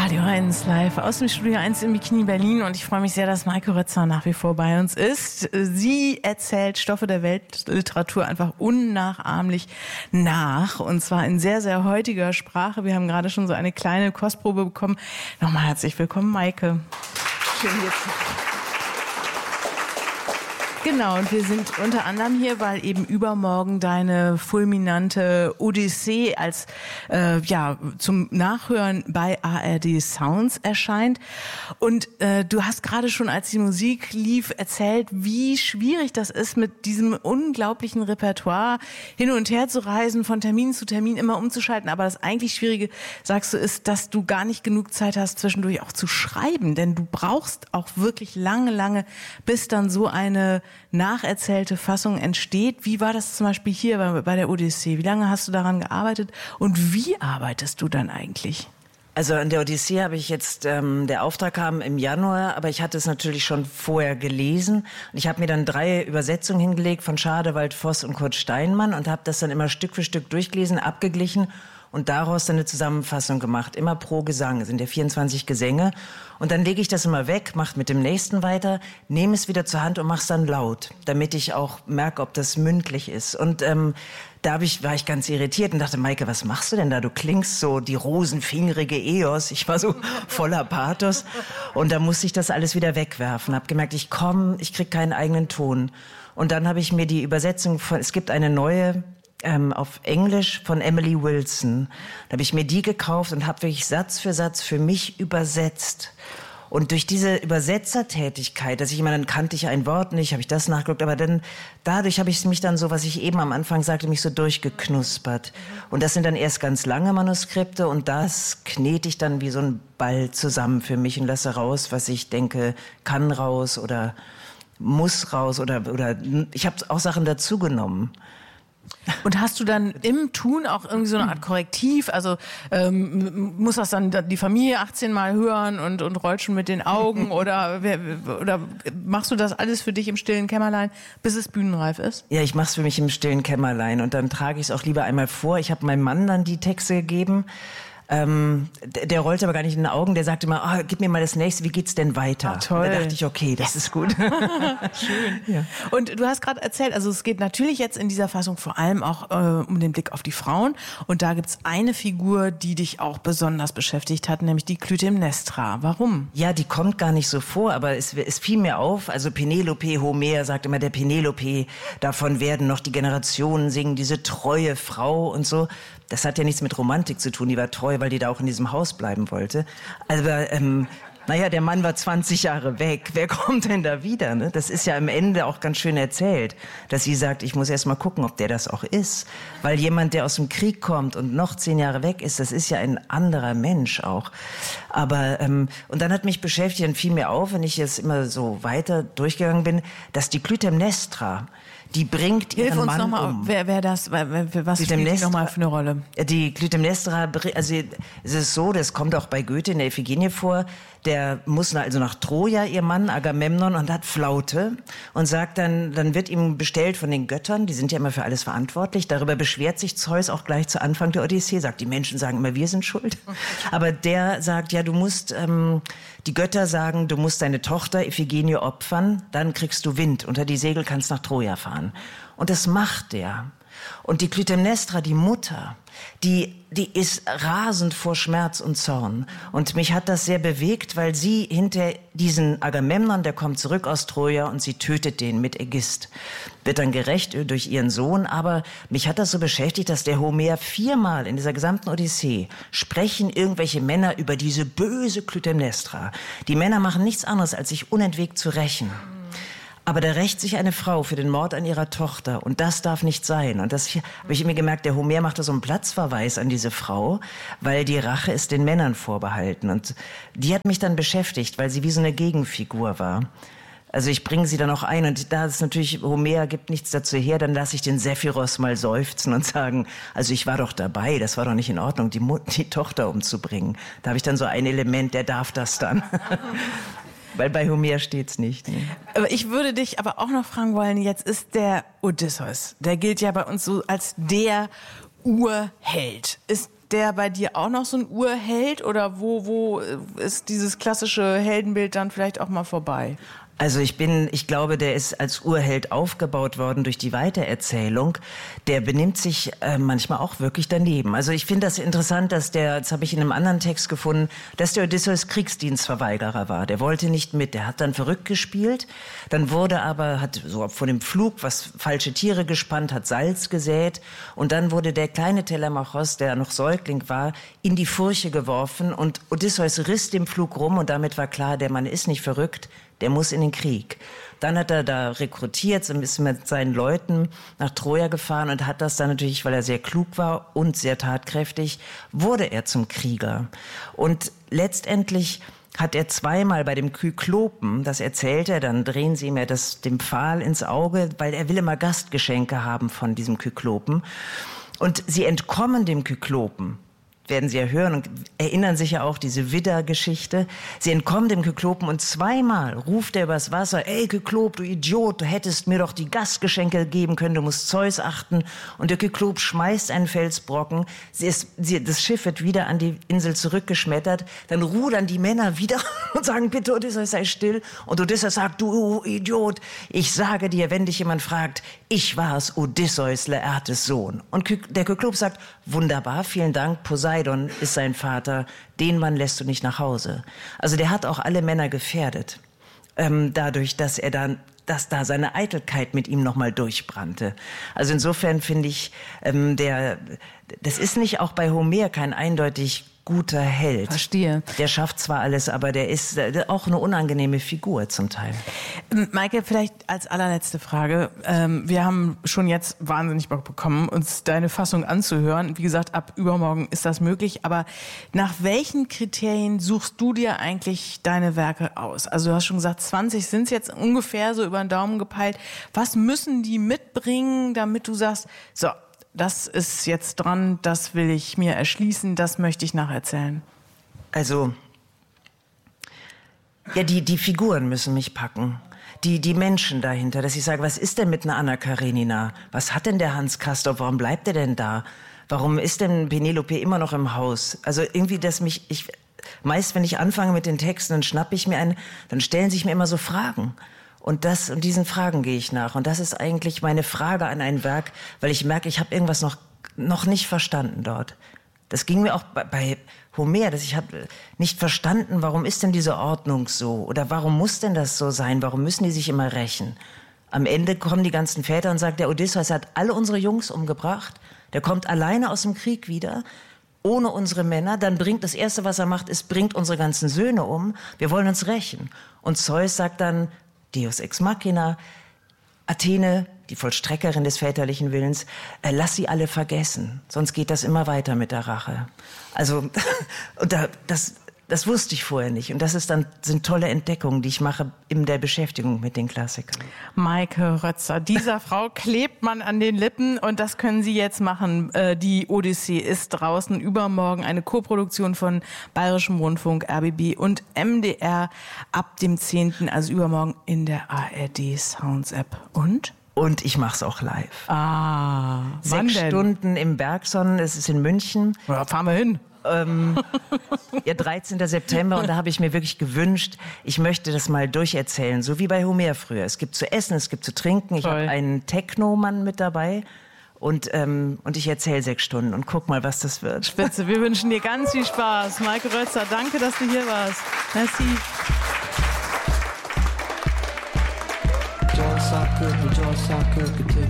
Radio 1 live aus dem Studio 1 im Bikini Berlin und ich freue mich sehr, dass Maike Rötzner nach wie vor bei uns ist. Sie erzählt Stoffe der Weltliteratur einfach unnachahmlich nach und zwar in sehr, sehr heutiger Sprache. Wir haben gerade schon so eine kleine Kostprobe bekommen. Nochmal herzlich willkommen, Maike. Schön hier zu sein. Genau, und wir sind unter anderem hier, weil eben übermorgen deine fulminante Odyssee als zum Nachhören bei ARD Sounds erscheint. Und du hast gerade schon, als die Musik lief, erzählt, wie schwierig das ist, mit diesem unglaublichen Repertoire hin und her zu reisen, von Termin zu Termin immer umzuschalten. Aber das eigentlich Schwierige, sagst du, ist, dass du gar nicht genug Zeit hast, zwischendurch auch zu schreiben. Denn du brauchst auch wirklich lange, bis dann so eine nacherzählte Fassung entsteht. Wie war das zum Beispiel hier bei der Odyssee? Wie lange hast du daran gearbeitet und wie arbeitest du dann eigentlich? Also an der Odyssee habe ich jetzt, der Auftrag kam im Januar, aber ich hatte es natürlich schon vorher gelesen. Und ich habe mir dann 3 Übersetzungen hingelegt von Schadewald, Voss und Kurt Steinmann und habe das dann immer Stück für Stück durchgelesen, abgeglichen und daraus dann eine Zusammenfassung gemacht, immer pro Gesang. Es sind ja 24 Gesänge. Und dann lege ich das immer weg, mache mit dem nächsten weiter, nehme es wieder zur Hand und mache es dann laut, damit ich auch merke, ob das mündlich ist. Und war ich ganz irritiert und dachte, Maike, was machst du denn da? Du klingst so die rosenfingerige Eos. Ich war so voller Pathos. Und da musste ich das alles wieder wegwerfen. Hab gemerkt, ich krieg keinen eigenen Ton. Und dann habe ich mir die Übersetzung es gibt eine neue auf Englisch von Emily Wilson. Da habe ich mir die gekauft und habe wirklich Satz für Satz für mich übersetzt. Und durch diese Übersetzertätigkeit, dann kannte ich ein Wort nicht, habe ich das nachgeguckt, aber dann dadurch habe ich mich dann so, was ich eben am Anfang sagte, mich so durchgeknuspert. Und das sind dann erst ganz lange Manuskripte und das knete ich dann wie so ein Ball zusammen für mich und lasse raus, was ich denke, kann raus oder muss raus oder ich habe auch Sachen dazugenommen. Und hast du dann im Tun auch irgendwie so eine Art Korrektiv? Also muss das dann die Familie 18 Mal hören und rollt schon mit den Augen oder machst du das alles für dich im stillen Kämmerlein, bis es bühnenreif ist? Ja, ich mach's für mich im stillen Kämmerlein und dann trage ich es auch lieber einmal vor. Ich habe meinem Mann dann die Texte gegeben. Der rollte aber gar nicht in den Augen, der sagte immer, gib mir mal das nächste, wie geht's denn weiter? Ach, toll. Da dachte ich, okay, das ist gut. Schön. Ja. Und du hast gerade erzählt, also es geht natürlich jetzt in dieser Fassung vor allem auch um den Blick auf die Frauen und da gibt's eine Figur, die dich auch besonders beschäftigt hat, nämlich die Clytemnestra. Warum? Ja, die kommt gar nicht so vor, aber es fiel mir auf, also Penelope, Homer sagt immer, der Penelope, davon werden noch die Generationen singen, diese treue Frau und so. Das hat ja nichts mit Romantik zu tun, die war treu, weil die da auch in diesem Haus bleiben wollte. Aber, der Mann war 20 Jahre weg, wer kommt denn da wieder? Ne? Das ist ja am Ende auch ganz schön erzählt, dass sie sagt, ich muss erst mal gucken, ob der das auch ist. Weil jemand, der aus dem Krieg kommt und noch 10 Jahre weg ist, das ist ja ein anderer Mensch auch. Aber, und dann hat mich beschäftigt und fiel mir auf, wenn ich jetzt immer so weiter durchgegangen bin, dass die Clytemnestra, die bringt ihren Mann um. Hilf uns nochmal, wer das, was spielt die nochmal für eine Rolle? Die Clytemnestra, also es ist so, das kommt auch bei Goethe in der Iphigenie vor, der muss also nach Troja, ihr Mann Agamemnon, und hat Flaute und sagt dann wird ihm bestellt von den Göttern, die sind ja immer für alles verantwortlich, darüber beschwert sich Zeus auch gleich zu Anfang der Odyssee, sagt, die Menschen sagen immer, wir sind schuld. Aber der sagt, ja, du musst, die Götter sagen, du musst deine Tochter Iphigenie opfern, dann kriegst du Wind, unter die Segel kannst nach Troja fahren. Und das macht der. Und die Clytemnestra, die Mutter, die ist rasend vor Schmerz und Zorn. Und mich hat das sehr bewegt, weil sie hinter diesen Agamemnon, der kommt zurück aus Troja und sie tötet den mit Ägist. Wird dann gerächt durch ihren Sohn, aber mich hat das so beschäftigt, dass der Homer 4-mal in dieser gesamten Odyssee sprechen irgendwelche Männer über diese böse Clytemnestra. Die Männer machen nichts anderes, als sich unentwegt zu rächen. Aber da rächt sich eine Frau für den Mord an ihrer Tochter und das darf nicht sein. Und das habe ich mir gemerkt, der Homer macht da so einen Platzverweis an diese Frau, weil die Rache ist den Männern vorbehalten. Und die hat mich dann beschäftigt, weil sie wie so eine Gegenfigur war. Also ich bringe sie dann auch ein und da ist natürlich, Homer gibt nichts dazu her, dann lasse ich den Sephiros mal seufzen und sagen, also ich war doch dabei, das war doch nicht in Ordnung, die Tochter umzubringen. Da habe ich dann so ein Element, der darf das dann. Weil bei Homer steht's nicht. Ne? Aber ich würde dich aber auch noch fragen wollen, jetzt ist der Odysseus, der gilt ja bei uns so als der Urheld. Ist der bei dir auch noch so ein Urheld oder wo ist dieses klassische Heldenbild dann vielleicht auch mal vorbei? Also ich glaube, der ist als Urheld aufgebaut worden durch die Weitererzählung. Der benimmt sich manchmal auch wirklich daneben. Also ich finde das interessant, das habe ich in einem anderen Text gefunden, dass der Odysseus Kriegsdienstverweigerer war. Der wollte nicht mit, der hat dann verrückt gespielt. Dann hat so vor dem Flug falsche Tiere gespannt, hat Salz gesät. Und dann wurde der kleine Telemachos, der noch Säugling war, in die Furche geworfen. Und Odysseus riss dem Flug rum und damit war klar, der Mann ist nicht verrückt. Der muss in den Krieg. Dann hat er da rekrutiert, ist mit seinen Leuten nach Troja gefahren und hat das dann natürlich, weil er sehr klug war und sehr tatkräftig, wurde er zum Krieger. Und letztendlich hat er zweimal bei dem Kyklopen, das erzählt er, dann drehen sie ihm ja dem Pfahl ins Auge, weil er will immer Gastgeschenke haben von diesem Kyklopen. Und sie entkommen dem Kyklopen. Werden Sie ja hören und erinnern sich ja auch diese Widder-Geschichte. Sie entkommen dem Kyklopen und zweimal ruft er übers Wasser, ey Kyklop, du Idiot, du hättest mir doch die Gastgeschenke geben können, du musst Zeus achten. Und der Kyklop schmeißt einen Felsbrocken, das Schiff wird wieder an die Insel zurückgeschmettert, dann rudern die Männer wieder und sagen, bitte Odysseus, sei still. Und Odysseus sagt, du Idiot, ich sage dir, wenn dich jemand fragt, ich war's, Odysseus, Laertes Sohn. Und der Kyklop sagt, wunderbar, vielen Dank, Poseidon ist sein Vater, den Mann lässt du nicht nach Hause. Also der hat auch alle Männer gefährdet, dadurch, dass da seine Eitelkeit mit ihm nochmal durchbrannte. Also insofern finde ich, das ist nicht auch bei Homer kein eindeutig guter Held. Verstehe. Der schafft zwar alles, aber der ist auch eine unangenehme Figur zum Teil. Maike, vielleicht als allerletzte Frage. Wir haben schon jetzt wahnsinnig Bock bekommen, uns deine Fassung anzuhören. Wie gesagt, ab übermorgen ist das möglich. Aber nach welchen Kriterien suchst du dir eigentlich deine Werke aus? Also du hast schon gesagt, 20 sind es jetzt ungefähr so über den Daumen gepeilt. Was müssen die mitbringen, damit du sagst, so, das ist jetzt dran, das will ich mir erschließen, das möchte ich nacherzählen? Also, ja, die Figuren müssen mich packen. Die Menschen dahinter, dass ich sage, was ist denn mit einer Anna Karenina? Was hat denn der Hans Castorp? Warum bleibt er denn da? Warum ist denn Penelope immer noch im Haus? Also irgendwie, meist, wenn ich anfange mit den Texten, dann schnappe ich mir dann stellen sich mir immer so Fragen. Und diesen Fragen gehe ich nach. Und das ist eigentlich meine Frage an ein Werk, weil ich merke, ich habe irgendwas noch nicht verstanden dort. Das ging mir auch bei Homer, dass ich habe nicht verstanden, warum ist denn diese Ordnung so? Oder warum muss denn das so sein? Warum müssen die sich immer rächen? Am Ende kommen die ganzen Väter und sagen, der Odysseus hat alle unsere Jungs umgebracht. Der kommt alleine aus dem Krieg wieder, ohne unsere Männer. Dann das Erste, was er macht, bringt unsere ganzen Söhne um. Wir wollen uns rächen. Und Zeus sagt dann, Deus ex machina, Athene, die Vollstreckerin des väterlichen Willens, lass sie alle vergessen, sonst geht das immer weiter mit der Rache. Also das wusste ich vorher nicht und sind tolle Entdeckungen, die ich mache in der Beschäftigung mit den Klassikern. Maike Rötzer, dieser Frau klebt man an den Lippen und das können Sie jetzt machen. Die Odyssee ist draußen, übermorgen eine Koproduktion von Bayerischem Rundfunk, RBB und MDR ab dem 10., also übermorgen in der ARD Sounds App. Und ich mache es auch live. Ah, 6 Stunden im Bergson, es ist in München. Ja, fahren wir hin. Ja, 13. September und da habe ich mir wirklich gewünscht, ich möchte das mal durcherzählen, so wie bei Homer früher. Es gibt zu essen, es gibt zu trinken. Ich habe einen Techno-Mann mit dabei und ich erzähle 6 Stunden und guck mal, was das wird. Spitze, wir wünschen dir ganz viel Spaß. Maike Rötzer, danke, dass du hier warst. Merci. John Soccer,